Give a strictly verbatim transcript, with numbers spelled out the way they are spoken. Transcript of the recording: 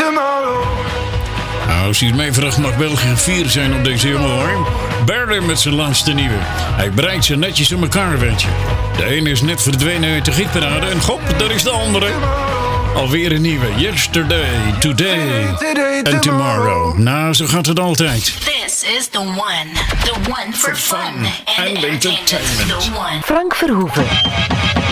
Als hij meevraagt mag België vier zijn op deze jongen hoor. Barry met zijn laatste nieuwe. Hij breidt ze netjes in elkaar, weet je. De ene is net verdwenen uit de gietparade en gop, daar is de andere. Alweer een nieuwe. Yesterday, today and tomorrow. Nou, zo gaat het altijd. This is the one. The one for fun and entertainment. The one. Frank Verhoeven.